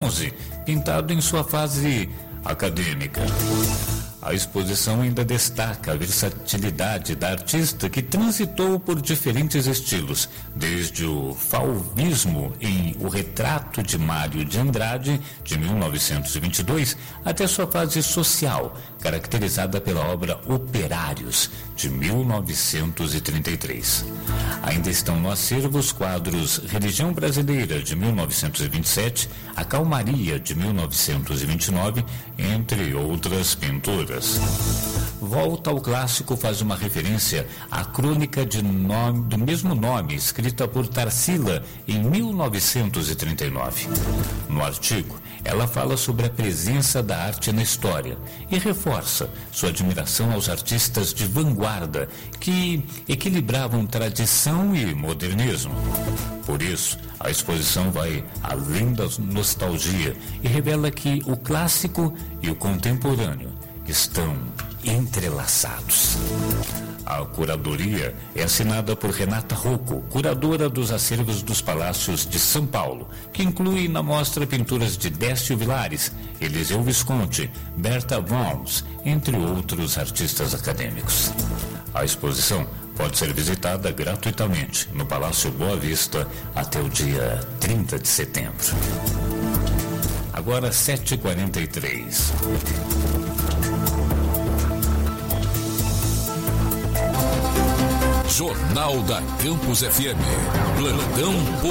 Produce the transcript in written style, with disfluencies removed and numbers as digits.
XI, pintado em sua fase acadêmica. A exposição ainda destaca a versatilidade da artista, que transitou por diferentes estilos, desde o fauvismo em O Retrato de Mário de Andrade, de 1922, até sua fase social, caracterizada pela obra Operários, de 1933. Ainda estão no acervo os quadros Religião Brasileira, de 1927, A Calmaria, de 1929, entre outras pinturas. Volta ao Clássico faz uma referência à crônica do mesmo nome, escrita por Tarsila em 1939. No artigo, ela fala sobre a presença da arte na história e reforça sua admiração aos artistas de vanguarda que equilibravam tradição e modernismo. Por isso, a exposição vai além da nostalgia e revela que o clássico e o contemporâneo estão entrelaçados. A curadoria é assinada por Renata Rocco, curadora dos acervos dos Palácios de São Paulo, que inclui na mostra pinturas de Décio Vilares, Eliseu Visconti, Berta Worms, entre outros artistas acadêmicos. A exposição pode ser visitada gratuitamente no Palácio Boa Vista até o dia 30 de setembro. Agora 7h43. Jornal da Campus FM. Plantão